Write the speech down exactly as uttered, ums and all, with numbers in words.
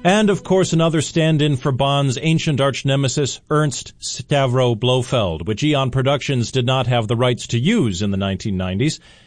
And, of course, another stand-in for Bond's ancient arch-nemesis, Ernst Stavro Blofeld, which Eon Productions did not have the rights to use in the nineteen nineties.